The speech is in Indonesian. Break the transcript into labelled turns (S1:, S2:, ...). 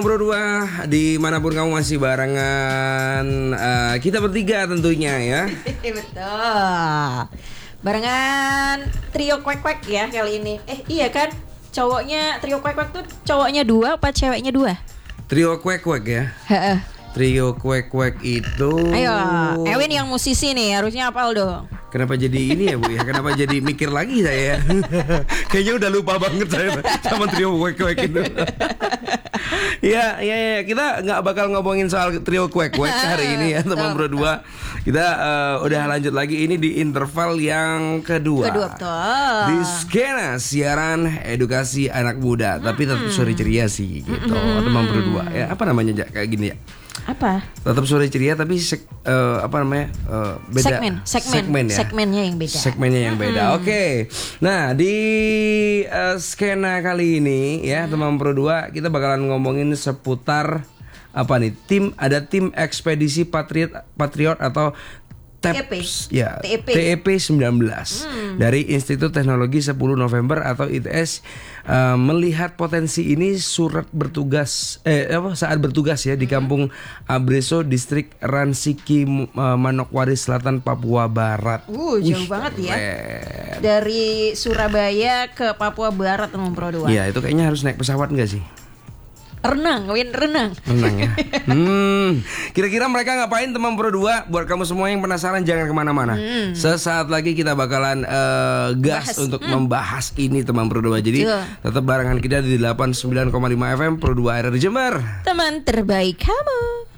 S1: Bro 2, dimanapun kamu masih barengan kita bertiga tentunya ya.
S2: Betul. Barengan trio kuek-kuek ya kali ini. Iya kan? Cowoknya trio kuek-kuek tuh cowoknya 2 apa ceweknya 2?
S1: Trio kuek-kuek ya.
S2: Heeh.
S1: Trio kuek-kuek itu.
S2: Ayo, Ewin yang musisi nih harusnya hafal dong.
S1: Kenapa jadi ini ya Bu ya? Kenapa jadi mikir lagi saya? Kayaknya udah lupa banget saya sama trio kuek-kuek itu. Ya, kita nggak bakal ngomongin soal trio kuek-kuek hari ini ya teman Bro 2. Kita udah lanjut lagi ini di interval yang kedua.
S2: Betul.
S1: Di skena siaran edukasi anak muda, tapi tetap sore ceria sih gitu. Teman Bro 2. Ya, apa namanya kayak gini ya?
S2: Apa?
S1: Tetap sore ceria tapi beda
S2: segmen ya. Segmennya yang beda.
S1: Segmennya yang beda. Oke. Nah, di skena kali ini ya teman Pro 2 kita bakalan ngomongin seputar apa nih? Ada tim ekspedisi Patriot atau TEP ya, TEP 19 dari Institut Teknologi 10 November atau ITS melihat potensi ini saat bertugas ya di Kampung Abreso, Distrik Ransiki, Manokwari Selatan, Papua Barat.
S2: Jauh banget ya. Dari Surabaya ke Papua Barat teman Pro 2.
S1: Iya, itu kayaknya harus naik pesawat enggak sih?
S2: Renang
S1: ya. Kira-kira mereka ngapain teman Pro 2? Buat kamu semua yang penasaran jangan kemana-mana. Sesaat lagi kita bakalan gas untuk membahas ini teman Pro 2. Jadi tetap barengan kita di 89,5 FM Pro 2 RRI Jember.
S2: Teman terbaik kamu.